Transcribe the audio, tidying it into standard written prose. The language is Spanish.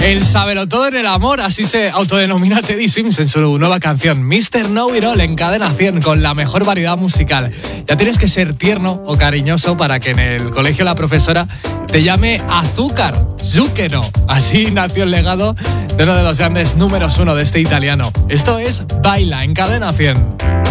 El sabelotodo en el amor, así se autodenomina Teddy Swims en su nueva canción Mr. Know It All en Cadena 100 con la mejor variedad musical. Ya tienes que ser tierno o cariñoso para que en el colegio la profesora te llame Azúcar, Zucchero. Así nació el legado de uno de los grandes números 1 de este italiano. Esto es Baila en Cadena 100.